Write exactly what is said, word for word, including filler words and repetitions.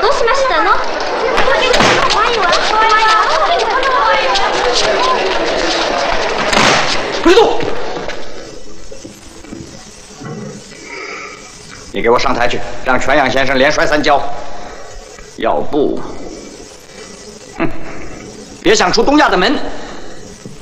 どうしましたの？怖いわ、怖いわ。 快走！你给我上台去，让全阳先生连摔三跤。要不，哼，别想出东亚的门。